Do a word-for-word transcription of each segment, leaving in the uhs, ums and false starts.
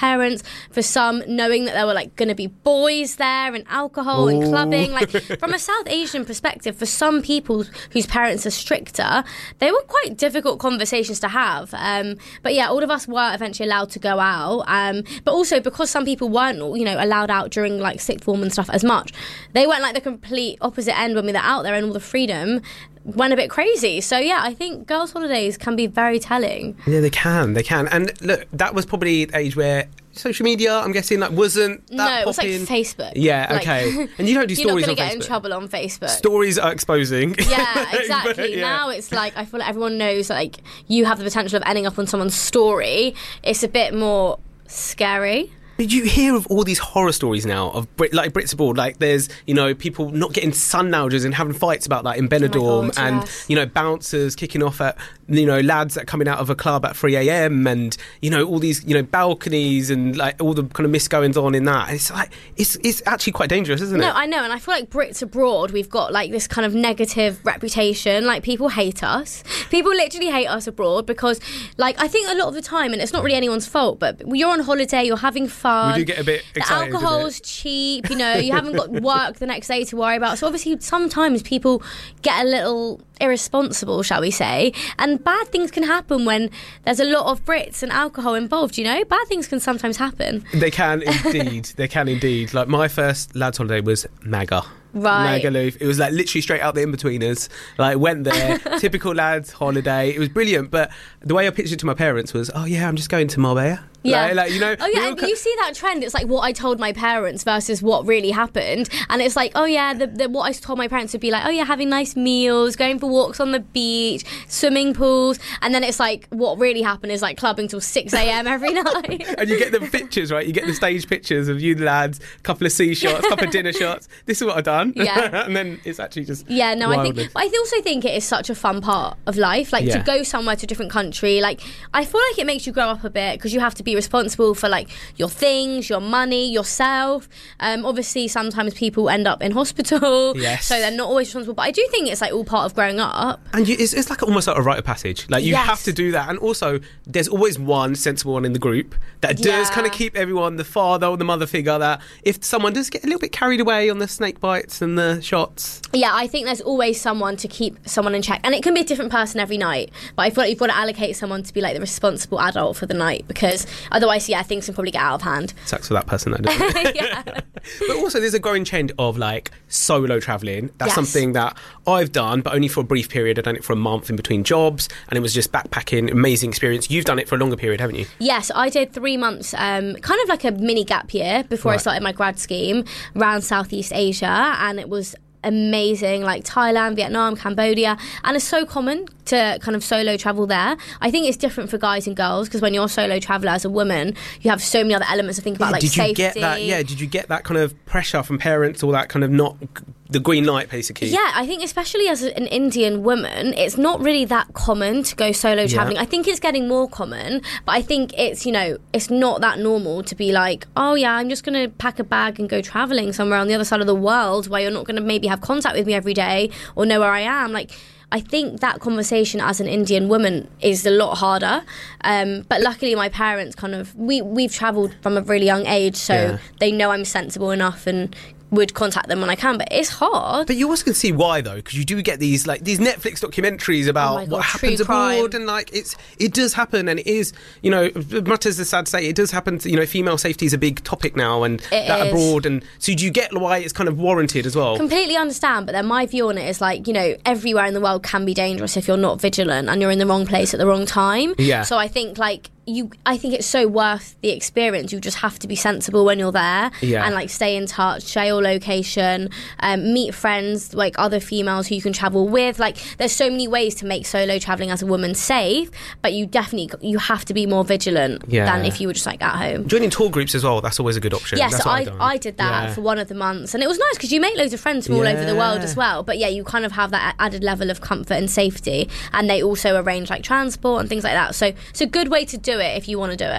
parents. For some, knowing that there were like going to be boys there and alcohol Ooh. and clubbing. Like from a South Asian perspective, for some people whose parents are stricter, they were quite difficult conversations to have. Um, but yeah, all of us were eventually allowed to go out. Um, but also because some people weren't, you know, allowed out during like sixth form and stuff as much, they went like the complete opposite end when we were out there and all the freedom went a bit crazy. So yeah, I think girls' holidays can be very telling. Yeah, they can, they can. And look, that was probably the age where social media, I'm guessing, like wasn't that No, it was like popping. Facebook. Yeah, Like, okay. And you don't do you're not stories going on to get in Facebook. trouble on Facebook. Stories are exposing. Yeah, exactly. But, yeah. Now it's like, I feel like everyone knows that, like, you have the potential of ending up on someone's story. It's a bit more scary. Did you hear of all these horror stories now of Brit, like Brits abroad? Like there's, you know, people not getting sun loungers and having fights about that in Benidorm, Oh my God, and yes. you know, bouncers kicking off at, you know, lads that are coming out of a club at three a.m. and you know, all these, you know, balconies and like all the kind of misgoings on in that. It's like it's it's actually quite dangerous, isn't No, it? I know, and I feel like Brits abroad, we've got like this kind of negative reputation. Like people hate us. People literally hate us abroad because, like, I think a lot of the time, and it's not really anyone's fault, but you're on holiday, you're having fun. We do get a bit The excited. a alcohol's bit. cheap, you know, you haven't got work the next day to worry about. So obviously sometimes people get a little irresponsible, shall we say, and bad things can happen when there's a lot of Brits and alcohol involved, you know? Bad things can sometimes happen. They can indeed. They can indeed. Like my first lads holiday was Maga. Right. Magaluf. It was like literally straight out the in-betweeners. Like went there, typical lads holiday. It was brilliant, but the way I pitched it to my parents was, oh yeah, I'm just going to Marbella. Yeah. Like, like, you know. Oh yeah, we and all you see that trend. It's like what I told my parents versus what really happened, and it's like, oh yeah, the, the, what I told my parents would be like, oh yeah, having nice meals, going for walks on the beach, swimming pools, and then it's like what really happened is like clubbing till six a.m. every night. And you get the pictures, right? You get the stage pictures of you lads, a couple of sea shots, a couple of dinner shots. This is what I've done. Yeah. And then it's actually just Yeah, no, I wildness. think, but I also think it is such a fun part of life, like Yeah. to go somewhere to a different country. Like I feel like it makes you grow up a bit because you have to be responsible for like your things, your money, yourself. Um, obviously, sometimes people end up in hospital, Yes. so they're not always responsible. But I do think it's like all part of growing up. And you, it's, it's like almost like a rite of passage. Like you Yes. have to do that. And also, there's always one sensible one in the group that does Yeah. kind of keep everyone, the father or the mother figure, that if someone does get a little bit carried away on the snake bites and the shots. Yeah, I think there's always someone to keep someone in check. And it can be a different person every night. But I feel like you've got to allocate someone to be like the responsible adult for the night because otherwise, yeah, things can probably get out of hand. Sucks for that person that does it. Yeah. But also, there's a growing trend of like solo travelling. That's Yes. something that I've done, but only for a brief period. I've done it for a month in between jobs, and it was just backpacking, amazing experience. You've done it for a longer period, haven't you? Yes, I did three months, um, kind of like a mini gap year before I Right. started my grad scheme around Southeast Asia, and it was amazing, like Thailand, Vietnam, Cambodia, and it's so common to kind of solo travel there. I think it's different for guys and girls because when you're a solo traveller as a woman, you have so many other elements to think about, Yeah, like did you safety. get that? Yeah, did you get that kind of pressure from parents, or that kind of not the green light, basically? Yeah, I think especially as an Indian woman, it's not really that common to go solo travelling. I think it's getting more common, but I think it's, you know, it's not that normal to be like, oh yeah, I'm just going to pack a bag and go travelling somewhere on the other side of the world where you're not going to maybe have contact with me every day or know where I am. Like, I think that conversation as an Indian woman is a lot harder. Um, but luckily my parents kind of, we, we've travelled from a really young age, so Yeah. they know I'm sensible enough and would contact them when I can, but it's hard. But you also can see why, though, because you do get these like these Netflix documentaries about Oh my God, what true happens abroad, crime. and like it's it does happen, and it is, you know, much as it's sad to say, it does happen. To, you know, female safety is a big topic now, and It that is. abroad, and so do you get why it's kind of warranted as well? Completely understand, but then my view on it is like, you know, everywhere in the world can be dangerous if you're not vigilant and you're in the wrong place at the wrong time. Yeah. So I think like you, I think it's so worth the experience. You just have to be sensible when you're there, Yeah. and like stay in touch, share your location, um, meet friends like other females who you can travel with. Like there's so many ways to make solo traveling as a woman safe, but you definitely you have to be more vigilant Yeah. than if you were just like at home. Joining tour groups as well, that's always a good option. Yes, That's what I, I've done. I did that Yeah. for one of the months, and it was nice because you make loads of friends from all over the world Yeah. as well. But yeah, you kind of have that added level of comfort and safety, and they also arrange like transport and things like that. So it's a good way to do it if you want to do it.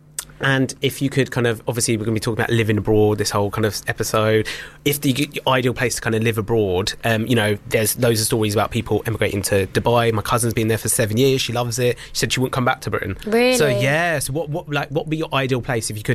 And if you could kind of, obviously we're going to be talking about living abroad this whole kind of episode. If the ideal place to kind of live abroad, um, you know, there's loads of stories about people emigrating to Dubai. My cousin's been there for seven years. She loves it. She said she wouldn't come back to Britain. Really? So yeah. So what, what, like, what would be your ideal place if you could